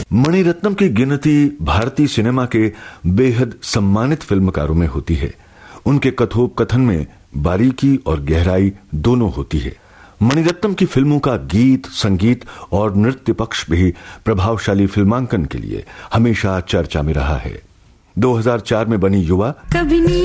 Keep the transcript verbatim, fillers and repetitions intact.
मणिरत्नम की गिनती भारतीय सिनेमा के बेहद सम्मानित फिल्मकारों में होती है। उनके कथोपकथन में बारीकी और गहराई दोनों होती है। मणिरत्नम की फिल्मों का गीत, संगीत और नृत्य पक्ष भी प्रभावशाली फिल्मांकन के लिए हमेशा चर्चा में रहा है। दो हज़ार चार में बनी युवा कभी